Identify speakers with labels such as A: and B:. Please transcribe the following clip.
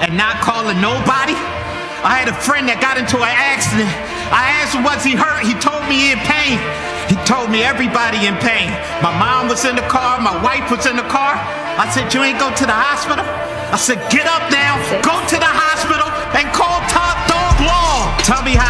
A: and not calling nobody. I had a friend that got into an accident. I asked him, was he hurt? He told me he in pain. He told me everybody in pain. My mom was in the car. My wife was in the car. I said, you ain't go to the hospital? I said, get up now, go to the hospital and call Top Dog Law. Tell me how